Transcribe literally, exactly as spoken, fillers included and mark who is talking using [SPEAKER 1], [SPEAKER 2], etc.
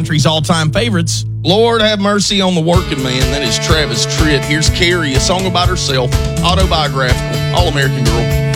[SPEAKER 1] country's all-time favorites.
[SPEAKER 2] Lord have mercy on the working man. That is Travis Tritt. Here's Carrie, a song about herself, autobiographical, all-American girl.